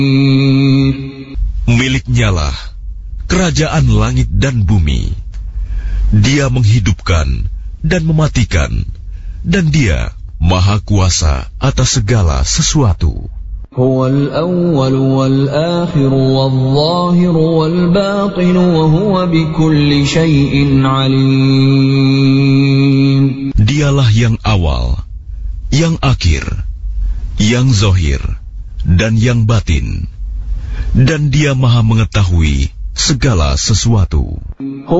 Miliknyalah kerajaan langit dan bumi. Dia menghidupkan dan mematikan, dan Dia Maha Kuasa atas segala sesuatu. Huwal awwal wal akhir wal zahir wal batin wa huwa bikulli syai'in alim. Dialah yang awal, yang akhir, yang zahir, dan yang batin. Dan Dia Maha mengetahui segala sesuatu.